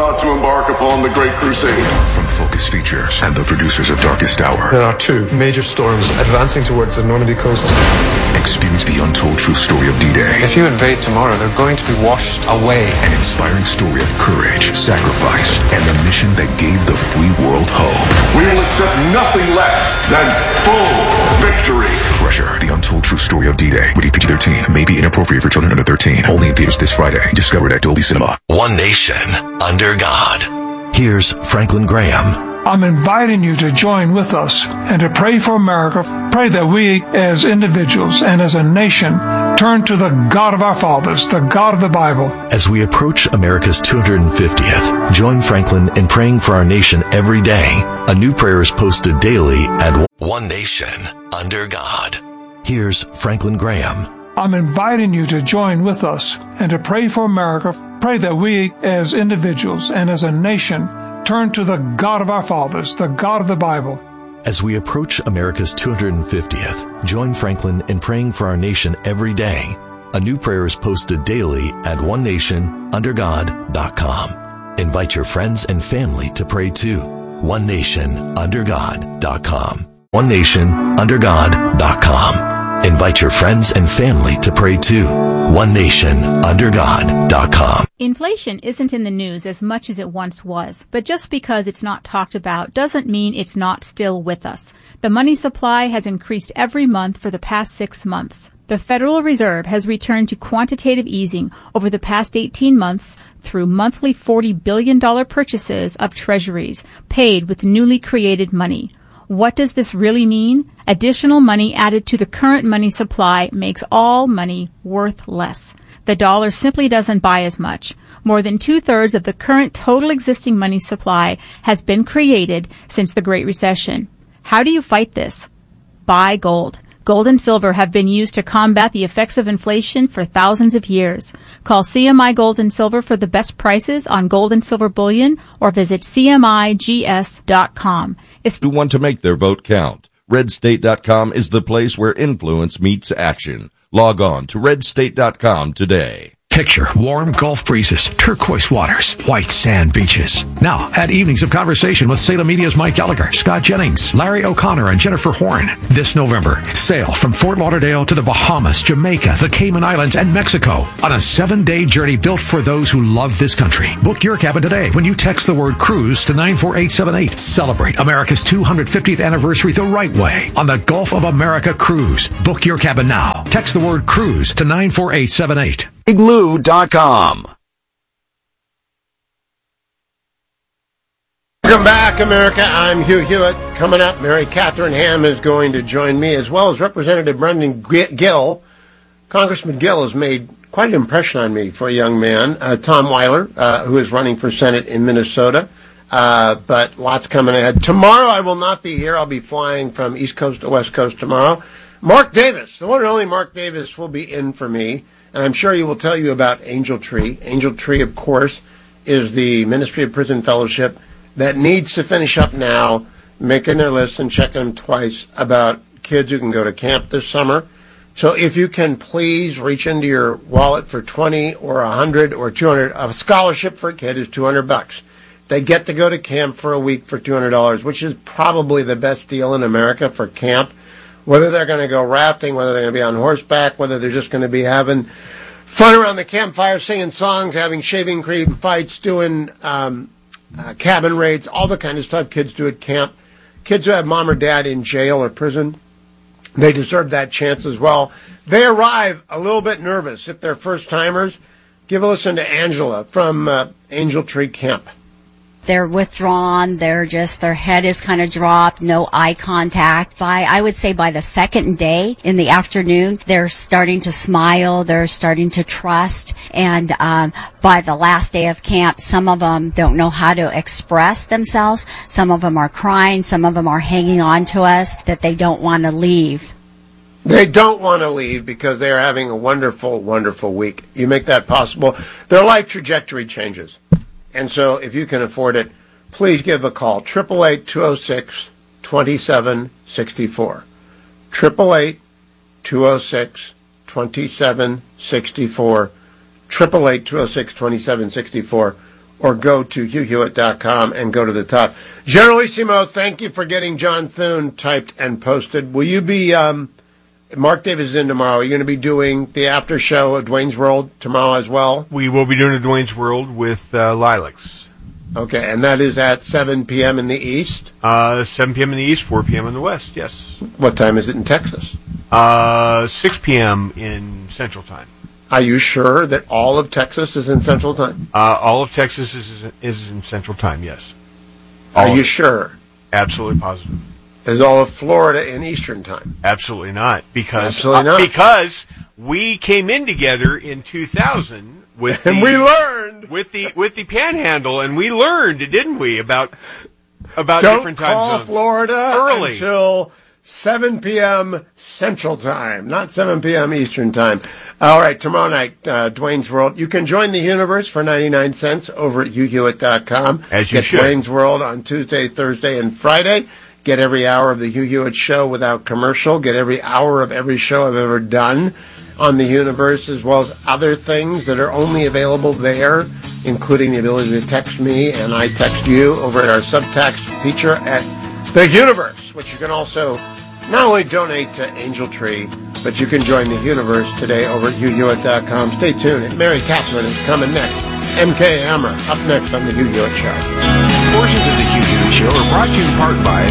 about to embark upon the Great Crusade. From Focus Features and the producers of Darkest Hour. There are two major storms advancing towards the Normandy coast. Experience the untold true story of D-Day. If you invade tomorrow, they're going to be washed away. An inspiring story of courage, sacrifice, and the mission that gave the free world hope. We will accept nothing less than full victory. Crusher, the untold true story of D-Day. Rated PG-13. May be inappropriate for children under 13. Only in theaters this Friday. Discovered at Dolby Cinema. One nation under God. Here's Franklin Graham. I'm inviting you to join with us and to pray for America. Pray that we as individuals and as a nation turn to the God of our fathers, the God of the Bible. As we approach America's 250th, join Franklin in praying for our nation every day. A new prayer is posted daily at One Nation Under God. Here's Franklin Graham. I'm inviting you to join with us and to pray for America. Pray that we as individuals and as a nation turn to the God of our fathers, the God of the Bible. As we approach America's 250th, join Franklin in praying for our nation every day. A new prayer is posted daily at onenationundergod.com. Invite your friends and family to pray too. onenationundergod.com. onenationundergod.com. Invite your friends and family to pray too. onenationundergod.com. Inflation isn't in the news as much as it once was, but just because it's not talked about doesn't mean it's not still with us. The money supply has increased every month for the past 6 months. The Federal Reserve has returned to quantitative easing over the past 18 months through monthly $40 billion purchases of treasuries paid with newly created money. What does this really mean? Additional money added to the current money supply makes all money worth less. The dollar simply doesn't buy as much. More than 2/3 of the current total existing money supply has been created since the Great Recession. How do you fight this? Buy gold. Gold and silver have been used to combat the effects of inflation for thousands of years. Call CMI Gold and Silver for the best prices on gold and silver bullion or visit CMIGS.com. Who want to make their vote count. RedState.com is the place where influence meets action. Log on to RedState.com today. Picture warm Gulf breezes, turquoise waters, white sand beaches. Now, at Evenings of Conversation with Salem Media's Mike Gallagher, Scott Jennings, Larry O'Connor, and Jennifer Horn. This November, sail from Fort Lauderdale to the Bahamas, Jamaica, the Cayman Islands, and Mexico on a 7-day journey built for those who love this country. Book your cabin today when you text the word cruise to 94878. Celebrate America's 250th anniversary the right way on the Gulf of America Cruise. Book your cabin now. Text the word cruise to 94878. Igloo.com. Welcome back, America. I'm Hugh Hewitt. Coming up, Mary Catherine Ham is going to join me, as well as Representative Brendan Gill. Congressman Gill has made quite an impression on me for a young man. Tom Weiler, who is running for Senate in Minnesota. But lots coming ahead. Tomorrow I will not be here. I'll be flying from East Coast to West Coast tomorrow. Mark Davis, the one and only Mark Davis, will be in for me. And I'm sure he will tell you about Angel Tree. Angel Tree, of course, is the Ministry of Prison Fellowship that needs to finish up now, making their list and checking them twice about kids who can go to camp this summer. So if you can please reach into your wallet for $20 or $100 or $200. A scholarship for a kid is $200. They get to go to camp for a week for $200, which is probably the best deal in America for camp. Whether they're going to go rafting, whether they're going to be on horseback, whether they're just going to be having fun around the campfire, singing songs, having shaving cream fights, doing cabin raids, all the kind of stuff kids do at camp. Kids who have mom or dad in jail or prison, they deserve that chance as well. They arrive a little bit nervous. If they're first-timers, give a listen to Angela from Angel Tree Camp. They're withdrawn. Their head is kind of dropped, no eye contact. I would say by the second day in the afternoon, they're starting to smile. They're starting to trust. And by the last day of camp, some of them don't know how to express themselves. Some of them are crying. Some of them are hanging on to us that they don't want to leave. They don't want to leave because they are having a wonderful, wonderful week. You make that possible. Their life trajectory changes. And so if you can afford it, please give a call, 888-206-2764. 888-206-2764. 888-206-2764. or go to HughHewitt.com and go to the top. Generalissimo, thank you for getting John Thune typed and posted. Will you be, Mark Davis is in tomorrow. Are you going to be doing the after show of Dwayne's World tomorrow as well? We will be doing a Dwayne's World with Lilacs. Okay, and that is at 7 p.m. in the East? 7 p.m. in the East, 4 p.m. in the West, yes. What time is it in Texas? 6 p.m. in Central Time. Are you sure that all of Texas is in Central Time? All of Texas is in Central Time, yes. Are you sure? Absolutely positive. Is all of Florida in Eastern Time? Absolutely not. Because we came in together in 2000 with and we learned with the Panhandle, and we learned, didn't we, about Don't different time call zones Florida early until 7 p.m. Central Time, not 7 p.m. Eastern Time. All right, tomorrow night, Dwayne's World. You can join the universe for 99 cents over at HughHewitt.com. As you should. Get Dwayne's World on Tuesday, Thursday, and Friday. Get every hour of the Hugh Hewitt Show without commercial. Get every hour of every show I've ever done on the universe, as well as other things that are only available there, including the ability to text me and I text you over at our subtext feature at the universe, which you can also not only donate to Angel Tree, but you can join the universe today over at HughHewitt.com. Stay tuned. Mary Catherine is coming next. MK Hammer up next on the Hugh Hewitt Show. Portions of the Hugh Hewitt Show are brought to you in part by